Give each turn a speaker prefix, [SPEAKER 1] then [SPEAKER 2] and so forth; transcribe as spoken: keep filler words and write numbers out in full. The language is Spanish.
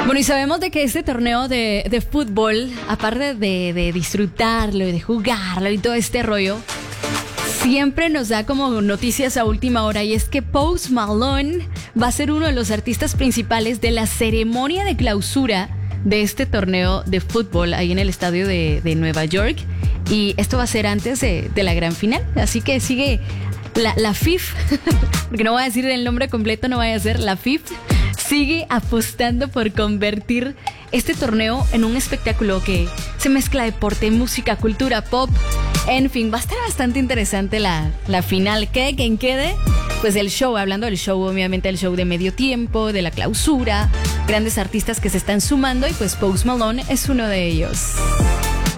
[SPEAKER 1] Bueno, y sabemos de que este torneo de, de fútbol, aparte de, de disfrutarlo y de jugarlo y todo este rollo, siempre nos da como noticias a última hora, y es que Post Malone va a ser uno de los artistas principales de la ceremonia de clausura de este torneo de fútbol ahí en el estadio de, de Nueva York, y esto va a ser antes de, de la gran final, así que sigue la, la F I F, porque no voy a decir el nombre completo, no vaya a ser la F I F, sigue apostando por convertir este torneo en un espectáculo que se mezcla deporte, música, cultura, pop. En fin, va a estar bastante interesante la, la final. Quede quien quede, pues el show, hablando del show, obviamente el show de medio tiempo, de la clausura, grandes artistas que se están sumando, y pues Post Malone es uno de ellos.